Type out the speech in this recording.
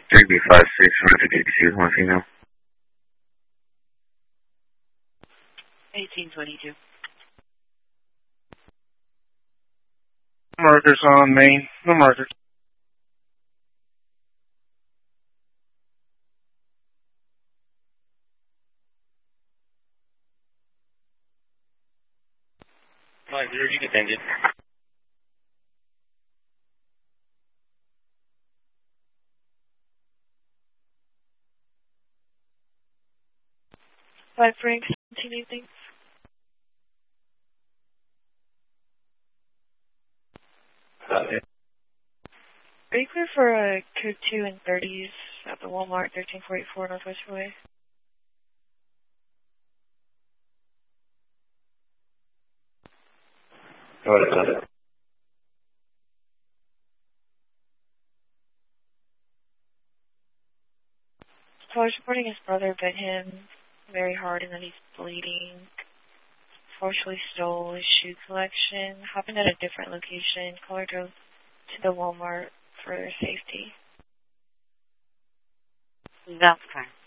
3B56, Route 1 female. 1822. Markers on Main. No markers. My zero, you get engine. Five Franks, continue, thanks. Are you clear for code 2 and 30s at the Walmart 1344 Northwest Way? Go ahead, So I was reporting his brother bit him very hard and then he's bleeding. Forcefully stole his shoe collection. Happened at a different location. Caller drove to the Walmart for safety. That's correct.